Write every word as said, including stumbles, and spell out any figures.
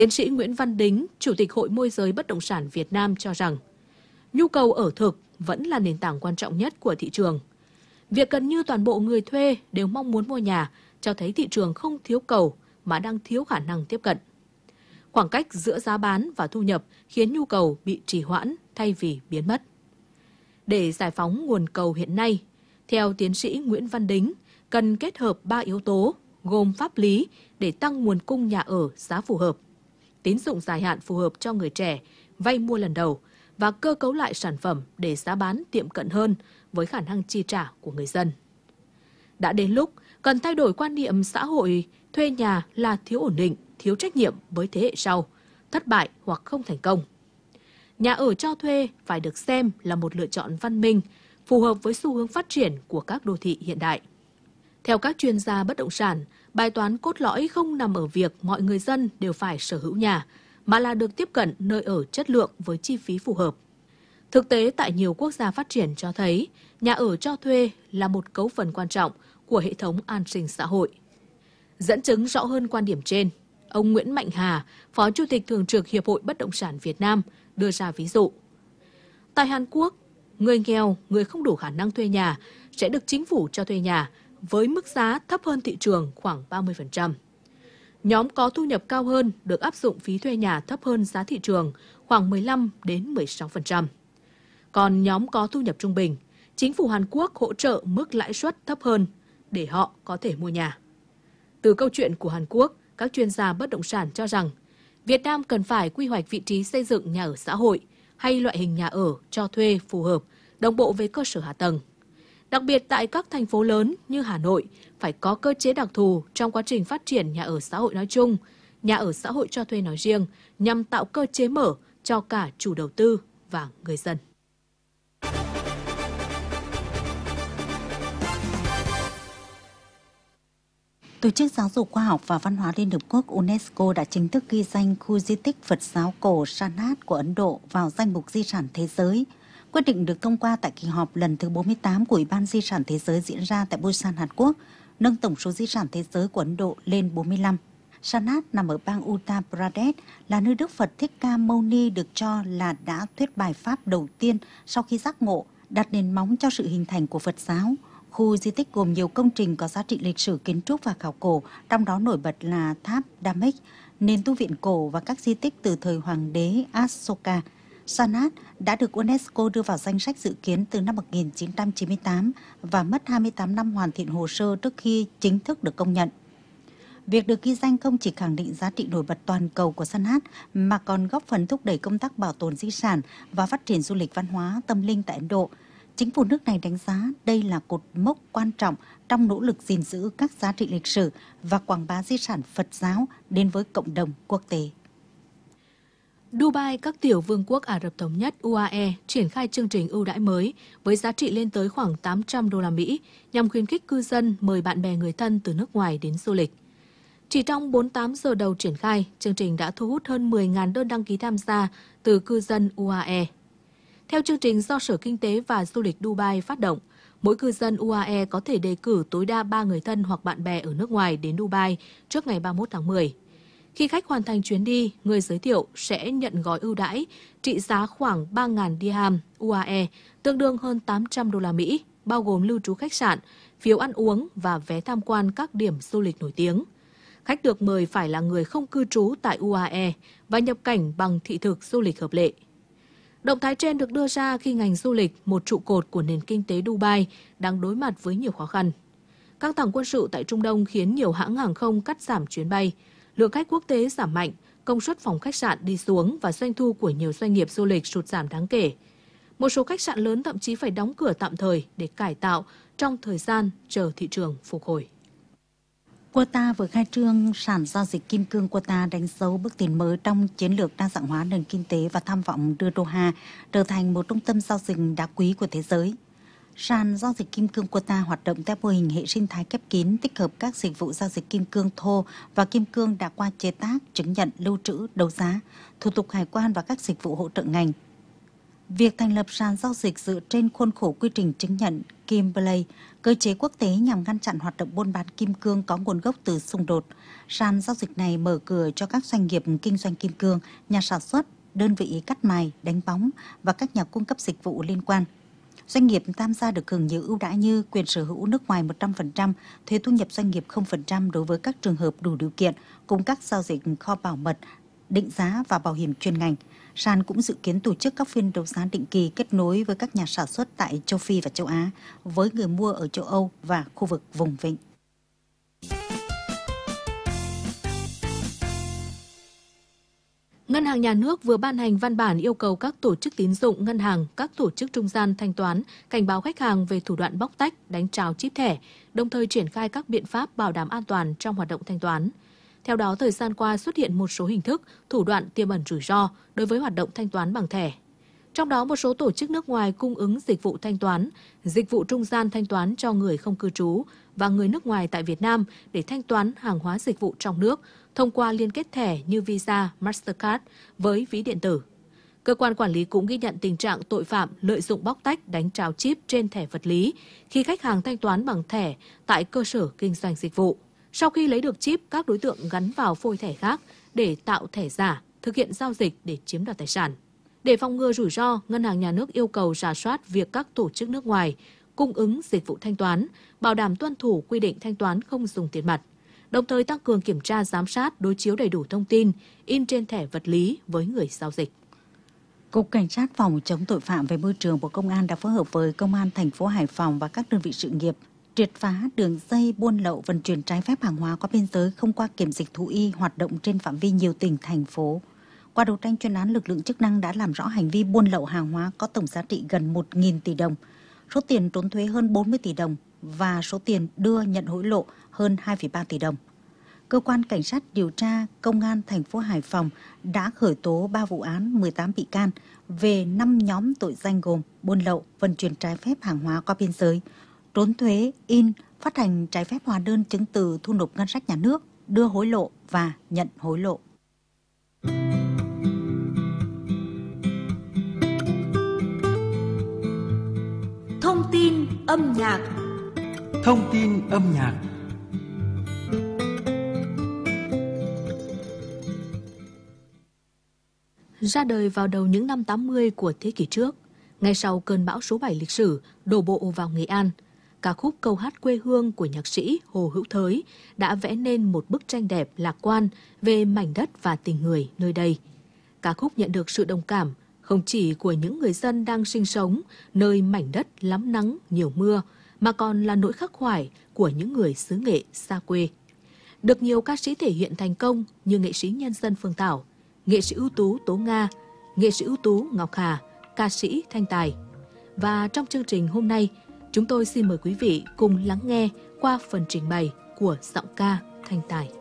Tiến sĩ Nguyễn Văn Đính, Chủ tịch Hội Môi giới Bất động sản Việt Nam cho rằng, nhu cầu ở thực vẫn là nền tảng quan trọng nhất của thị trường. Việc gần như toàn bộ người thuê đều mong muốn mua nhà cho thấy thị trường không thiếu cầu mà đang thiếu khả năng tiếp cận. Khoảng cách giữa giá bán và thu nhập khiến nhu cầu bị trì hoãn thay vì biến mất. Để giải phóng nguồn cầu hiện nay, theo tiến sĩ Nguyễn Văn Đính, cần kết hợp ba yếu tố gồm pháp lý để tăng nguồn cung nhà ở giá phù hợp, tín dụng dài hạn phù hợp cho người trẻ, vay mua lần đầu và cơ cấu lại sản phẩm để giá bán tiệm cận hơn với khả năng chi trả của người dân. Đã đến lúc cần thay đổi quan niệm xã hội thuê nhà là thiếu ổn định, thiếu trách nhiệm với thế hệ sau, thất bại hoặc không thành công. Nhà ở cho thuê phải được xem là một lựa chọn văn minh, phù hợp với xu hướng phát triển của các đô thị hiện đại. Theo các chuyên gia bất động sản, bài toán cốt lõi không nằm ở việc mọi người dân đều phải sở hữu nhà, mà là được tiếp cận nơi ở chất lượng với chi phí phù hợp. Thực tế tại nhiều quốc gia phát triển cho thấy, nhà ở cho thuê là một cấu phần quan trọng của hệ thống an sinh xã hội. Dẫn chứng rõ hơn quan điểm trên, ông Nguyễn Mạnh Hà, Phó Chủ tịch Thường trực Hiệp hội Bất động sản Việt Nam, đưa ra ví dụ. Tại Hàn Quốc, người nghèo, người không đủ khả năng thuê nhà sẽ được chính phủ cho thuê nhà với mức giá thấp hơn thị trường khoảng ba mươi phần trăm. Nhóm có thu nhập cao hơn được áp dụng phí thuê nhà thấp hơn giá thị trường khoảng mười lăm đến mười sáu phần trăm. Còn nhóm có thu nhập trung bình, chính phủ Hàn Quốc hỗ trợ mức lãi suất thấp hơn để họ có thể mua nhà. Từ câu chuyện của Hàn Quốc, các chuyên gia bất động sản cho rằng Việt Nam cần phải quy hoạch vị trí xây dựng nhà ở xã hội hay loại hình nhà ở cho thuê phù hợp, đồng bộ với cơ sở hạ tầng. Đặc biệt tại các thành phố lớn như Hà Nội phải có cơ chế đặc thù trong quá trình phát triển nhà ở xã hội nói chung, nhà ở xã hội cho thuê nói riêng nhằm tạo cơ chế mở cho cả chủ đầu tư và người dân. Tổ chức Giáo dục Khoa học và Văn hóa Liên Hợp Quốc UNESCO đã chính thức ghi danh khu di tích Phật giáo cổ Sarnath của Ấn Độ vào danh mục di sản thế giới. Quyết định được thông qua tại kỳ họp lần thứ bốn mươi tám của Ủy ban Di sản Thế giới diễn ra tại Busan, Hàn Quốc, nâng tổng số di sản thế giới của Ấn Độ lên bốn mươi lăm. Sarnath nằm ở bang Uttar Pradesh, là nơi Đức Phật Thích Ca Mâu Ni được cho là đã thuyết bài Pháp đầu tiên sau khi giác ngộ, đặt nền móng cho sự hình thành của Phật giáo. Khu di tích gồm nhiều công trình có giá trị lịch sử kiến trúc và khảo cổ, trong đó nổi bật là tháp Damek, nền tu viện cổ và các di tích từ thời Hoàng đế Ashoka. Sarnath đã được UNESCO đưa vào danh sách dự kiến từ năm một nghìn chín trăm chín mươi tám và mất hai mươi tám năm hoàn thiện hồ sơ trước khi chính thức được công nhận. Việc được ghi danh không chỉ khẳng định giá trị nổi bật toàn cầu của Sarnath mà còn góp phần thúc đẩy công tác bảo tồn di sản và phát triển du lịch văn hóa tâm linh tại Ấn Độ. Chính phủ nước này đánh giá đây là cột mốc quan trọng trong nỗ lực gìn giữ các giá trị lịch sử và quảng bá di sản Phật giáo đến với cộng đồng quốc tế. Dubai, các tiểu vương quốc Ả Rập Thống Nhất U A E triển khai chương trình ưu đãi mới với giá trị lên tới khoảng tám trăm đô la Mỹ nhằm khuyến khích cư dân mời bạn bè người thân từ nước ngoài đến du lịch. Chỉ trong bốn mươi tám giờ đầu triển khai, chương trình đã thu hút hơn mười nghìn đơn đăng ký tham gia từ cư dân U A E. Theo chương trình do Sở Kinh tế và Du lịch Dubai phát động, mỗi cư dân U A E có thể đề cử tối đa ba người thân hoặc bạn bè ở nước ngoài đến Dubai trước ngày ba mươi mốt tháng mười. Khi khách hoàn thành chuyến đi, người giới thiệu sẽ nhận gói ưu đãi trị giá khoảng ba nghìn dirham U A E, tương đương hơn tám trăm đô la Mỹ, bao gồm lưu trú khách sạn, phiếu ăn uống và vé tham quan các điểm du lịch nổi tiếng. Khách được mời phải là người không cư trú tại U A E và nhập cảnh bằng thị thực du lịch hợp lệ. Động thái trên được đưa ra khi ngành du lịch, một trụ cột của nền kinh tế Dubai, đang đối mặt với nhiều khó khăn. Căng thẳng quân sự tại Trung Đông khiến nhiều hãng hàng không cắt giảm chuyến bay, lượng khách quốc tế giảm mạnh, công suất phòng khách sạn đi xuống và doanh thu của nhiều doanh nghiệp du lịch sụt giảm đáng kể. Một số khách sạn lớn thậm chí phải đóng cửa tạm thời để cải tạo trong thời gian chờ thị trường phục hồi. Qatar vừa khai trương sàn giao dịch kim cương Qatar, đánh dấu bước tiến mới trong chiến lược đa dạng hóa nền kinh tế và tham vọng đưa Doha trở thành một trung tâm giao dịch đá quý của thế giới. Sàn giao dịch kim cương Qatar hoạt động theo mô hình hệ sinh thái khép kín, tích hợp các dịch vụ giao dịch kim cương thô và kim cương đã qua chế tác, chứng nhận, lưu trữ, đấu giá, thủ tục hải quan và các dịch vụ hỗ trợ ngành. Việc thành lập sàn giao dịch dựa trên khuôn khổ quy trình chứng nhận Kimberley, cơ chế quốc tế nhằm ngăn chặn hoạt động buôn bán kim cương có nguồn gốc từ xung đột. Sàn giao dịch này mở cửa cho các doanh nghiệp kinh doanh kim cương, nhà sản xuất, đơn vị cắt mài, đánh bóng và các nhà cung cấp dịch vụ liên quan. Doanh nghiệp tham gia được hưởng nhiều ưu đãi như quyền sở hữu nước ngoài một trăm phần trăm, thuế thu nhập doanh nghiệp không phần trăm đối với các trường hợp đủ điều kiện, cùng các giao dịch kho bảo mật, định giá và bảo hiểm chuyên ngành. Sàn cũng dự kiến tổ chức các phiên đấu giá định kỳ kết nối với các nhà sản xuất tại châu Phi và châu Á, với người mua ở châu Âu và khu vực vùng vịnh. Ngân hàng Nhà nước vừa ban hành văn bản yêu cầu các tổ chức tín dụng, ngân hàng, các tổ chức trung gian thanh toán cảnh báo khách hàng về thủ đoạn bóc tách, đánh tráo chip thẻ, đồng thời triển khai các biện pháp bảo đảm an toàn trong hoạt động thanh toán. Theo đó, thời gian qua xuất hiện một số hình thức, thủ đoạn tiềm ẩn rủi ro đối với hoạt động thanh toán bằng thẻ. Trong đó, một số tổ chức nước ngoài cung ứng dịch vụ thanh toán, dịch vụ trung gian thanh toán cho người không cư trú và người nước ngoài tại Việt Nam để thanh toán hàng hóa dịch vụ trong nước thông qua liên kết thẻ như Visa, Mastercard với ví điện tử. Cơ quan quản lý cũng ghi nhận tình trạng tội phạm lợi dụng bóc tách, đánh tráo chip trên thẻ vật lý khi khách hàng thanh toán bằng thẻ tại cơ sở kinh doanh dịch vụ. Sau khi lấy được chip, các đối tượng gắn vào phôi thẻ khác để tạo thẻ giả, thực hiện giao dịch để chiếm đoạt tài sản. Để phòng ngừa rủi ro, Ngân hàng Nhà nước yêu cầu rà soát việc các tổ chức nước ngoài cung ứng dịch vụ thanh toán, bảo đảm tuân thủ quy định thanh toán không dùng tiền mặt, đồng thời tăng cường kiểm tra giám sát, đối chiếu đầy đủ thông tin in trên thẻ vật lý với người giao dịch. Cục Cảnh sát phòng chống tội phạm về môi trường Bộ Công an đã phối hợp với Công an thành phố Hải Phòng và các đơn vị sự nghiệp triệt phá đường dây buôn lậu vận chuyển trái phép hàng hóa qua biên giới không qua kiểm dịch thú y hoạt động trên phạm vi nhiều tỉnh, thành phố. Qua đấu tranh chuyên án, lực lượng chức năng đã làm rõ hành vi buôn lậu hàng hóa có tổng giá trị gần một nghìn tỷ đồng, số tiền trốn thuế hơn bốn mươi tỷ đồng và số tiền đưa nhận hối lộ hơn hai phẩy ba tỷ đồng. Cơ quan Cảnh sát điều tra Công an thành phố Hải Phòng đã khởi tố ba vụ án, mười tám bị can về năm nhóm tội danh gồm buôn lậu, vận chuyển trái phép hàng hóa qua biên giới, trốn thuế, in, phát hành trái phép hóa đơn chứng từ thu nộp ngân sách nhà nước, đưa hối lộ và nhận hối lộ. Thông tin âm nhạc. Thông tin âm nhạc. Ra đời vào đầu những năm tám mươi của thế kỷ trước, ngay sau cơn bão số bảy lịch sử đổ bộ vào Nghệ An, ca khúc Câu hát quê hương của nhạc sĩ Hồ Hữu Thới đã vẽ nên một bức tranh đẹp lạc quan về mảnh đất và tình người nơi đây. Ca khúc nhận được sự đồng cảm không chỉ của những người dân đang sinh sống nơi mảnh đất lắm nắng, nhiều mưa, mà còn là nỗi khắc khoải của những người xứ Nghệ xa quê. Được nhiều ca sĩ thể hiện thành công như nghệ sĩ nhân dân Phương Thảo, nghệ sĩ ưu tú Tố Nga, nghệ sĩ ưu tú Ngọc Hà, ca sĩ Thanh Tài. Và trong chương trình hôm nay, chúng tôi xin mời quý vị cùng lắng nghe qua phần trình bày của giọng ca Thanh Tài.